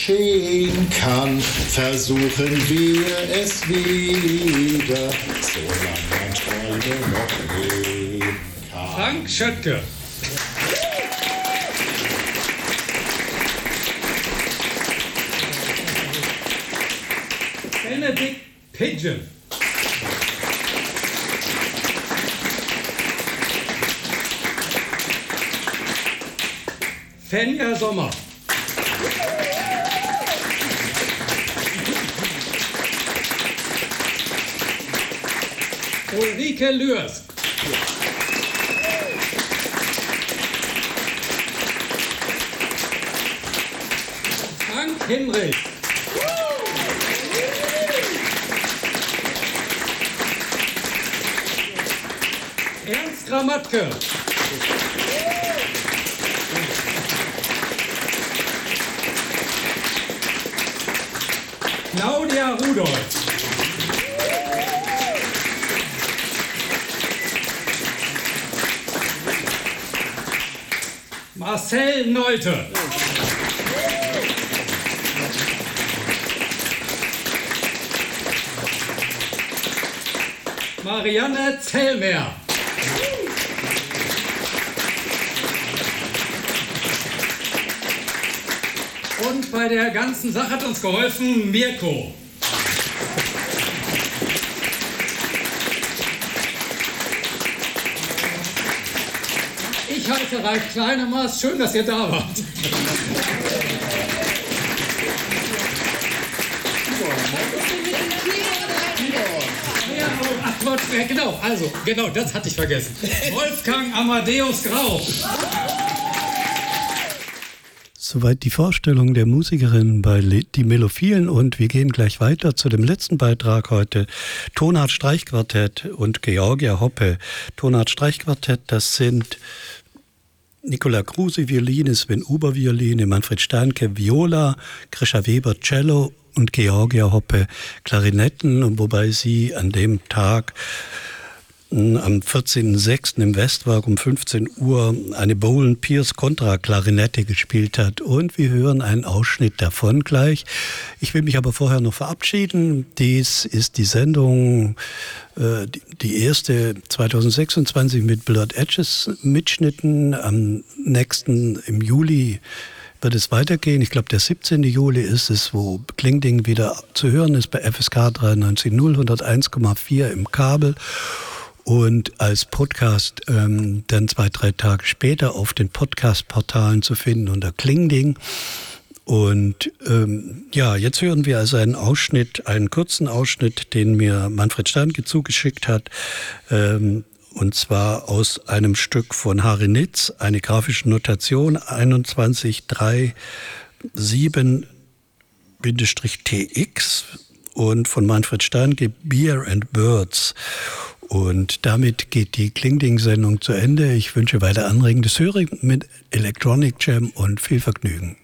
geschehen kann, versuchen wir es wieder, solange man Treue noch leben kann. Frank Schöttke. Benedikt Pigeon. Fenja Sommer. Ulrike Lührs. Frank Hinrich. Ernst Gramatke. Claudia Rudolph. Marcel Neute. Marianne Zellmer. Und bei der ganzen Sache hat uns geholfen Mirko. Ich heiße Ralf Kleinemars. Schön, dass ihr da wart. Genau, das hatte ich vergessen. Wolfgang Amadeus Grau. Soweit die Vorstellung der Musikerin bei Die Melophilen, und wir gehen gleich weiter zu dem letzten Beitrag heute. Tonart Streichquartett und Georgia Hoppe. Tonart Streichquartett, das sind Nicola Kruse Violine, Sven Uber Violine, Manfred Steinke Viola, Grisha Weber Cello und Georgia Hoppe Klarinetten, wobei sie an dem Tag am 14.06. im Westwerk um 15 Uhr eine Boland Pierce Kontra-Klarinette gespielt hat. Und wir hören einen Ausschnitt davon gleich. Ich will mich aber vorher noch verabschieden. Dies ist die Sendung, die erste 2026 mit Blurred Edges Mitschnitten. Am nächsten, im Juli, wird es weitergehen. Ich glaube, der 17. Juli ist es, wo Klingding wieder zu hören ist bei FSK 93.0, 101,4 im Kabel. Und als Podcast dann 2-3 Tage später auf den Podcast-Portalen zu finden unter Klingding. Und jetzt hören wir also einen kurzen Ausschnitt, den mir Manfred Steinke zugeschickt hat. Und zwar aus einem Stück von Harry Nitz, eine grafische Notation 21337-TX und von Manfred Steinke Beer and Birds. Und damit geht die Klingding-Sendung zu Ende. Ich wünsche weiter anregendes Hören mit Electronic Jam und viel Vergnügen.